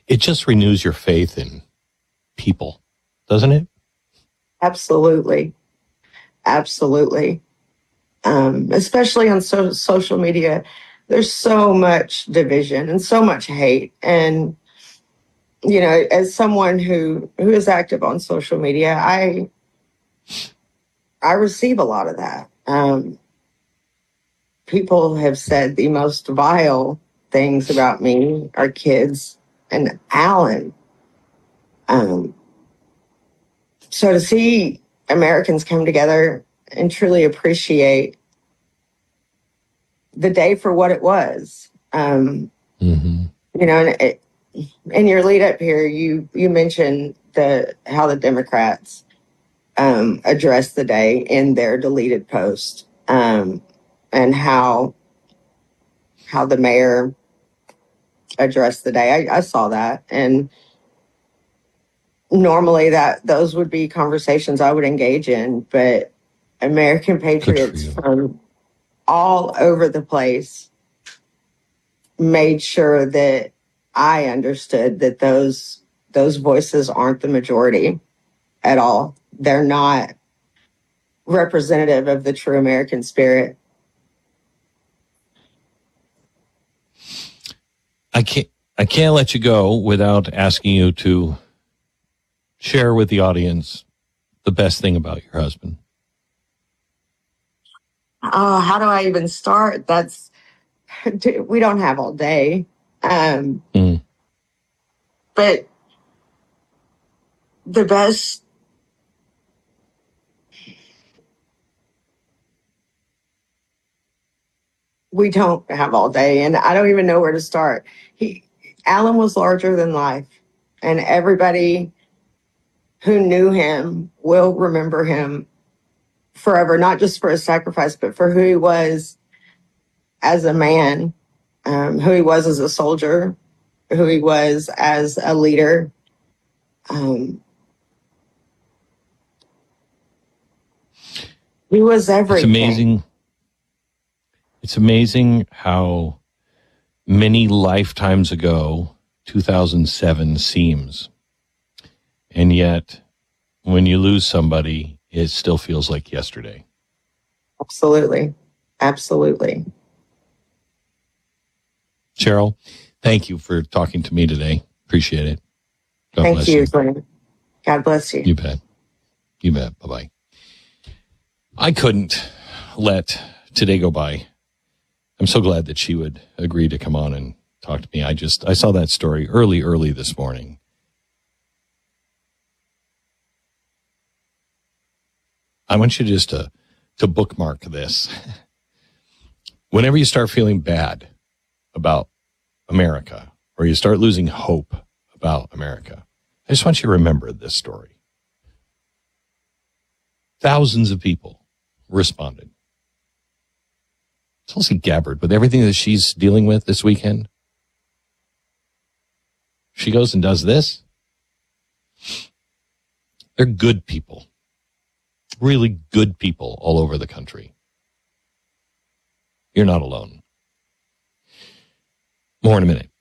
It just renews your faith in people, doesn't it? Absolutely. Absolutely. Especially on social media, there's so much division and so much hate. And, you know, as someone who is active on social media, I receive a lot of that. People have said the most vile things about me, our kids, and Alan. So to see Americans come together and truly appreciate the day for what it was, you know, and in your lead up here, you mentioned how the Democrats addressed the day in their deleted post, and how the mayor addressed the day. I saw that, and normally those would be conversations I would engage in, but American patriots from all over the place made sure that I understood that those voices aren't the majority at all. They're not representative of the true American spirit. I can't let you go without asking you to share with the audience the best thing about your husband. Oh, how do I even start? We don't have all day. But the best, we don't have all day, and I don't even know where to start. Alan was larger than life, and everybody who knew him will remember him forever, not just for his sacrifice, but for who he was as a man, who he was as a soldier, who he was as a leader. He was everything. It's amazing how many lifetimes ago 2007 seems. And yet, when you lose somebody, it still feels like yesterday. Absolutely. Absolutely. Cheryl, thank you for talking to me today. Appreciate it. Thank you, Glenn. God bless you. You bet. You bet. Bye-bye. I couldn't let today go by. I'm so glad that she would agree to come on and talk to me. I saw that story early this morning. I want you just to bookmark this. Whenever you start feeling bad about America, or you start losing hope about America, I just want you to remember this story. Thousands of people responded. Tulsi Gabbard, with everything that she's dealing with this weekend, she goes and does this. They're good people. Really good people all over the country. You're not alone. More in a minute.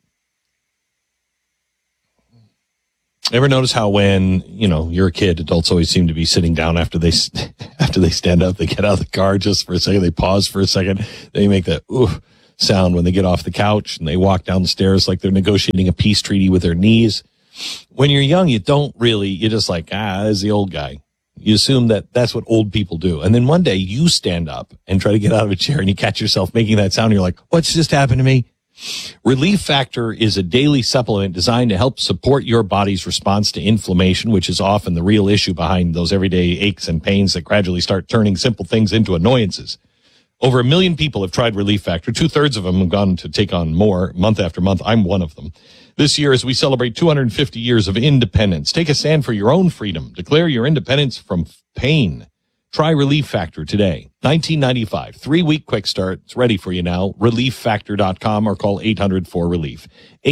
Ever notice how when, you're a kid, adults always seem to be sitting down after they stand up, they get out of the car just for a second, they pause for a second, they make that ooh sound when they get off the couch and they walk down the stairs like they're negotiating a peace treaty with their knees. When you're young, you're just like, there's the old guy. You assume that that's what old people do. And then one day you stand up and try to get out of a chair and you catch yourself making that sound. And you're like, what's just happened to me? Relief Factor is a daily supplement designed to help support your body's response to inflammation, which is often the real issue behind those everyday aches and pains that gradually start turning simple things into annoyances. Over 1 million people have tried Relief Factor. 2/3 of them have gone to take on more month after month. I'm one of them. This year, as we celebrate 250 years of independence, take a stand for your own freedom. Declare your independence from pain. Try Relief Factor today. $19.95. 3-week quick start. It's ready for you now. ReliefFactor.com or call 800-4RELIEF.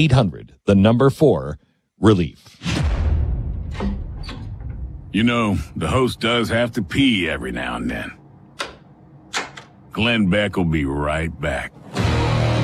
800-4-RELIEF. The host does have to pee every now and then. Glenn Beck will be right back.